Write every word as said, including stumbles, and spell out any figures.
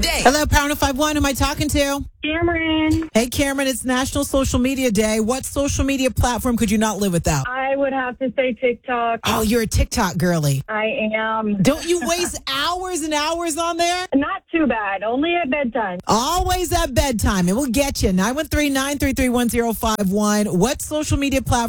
day. Hello, Power five one. Who am I talking to? Cameron. Hey, Cameron, it's National Social Media Day. What social media platform could you not live without? I would have to say TikTok. Oh, you're a TikTok girly. I am. Don't you waste hours and hours on there? Not too bad. Only at bedtime. Always at bedtime. And we'll get you. nine one three, nine three three, one zero five one. What social media platform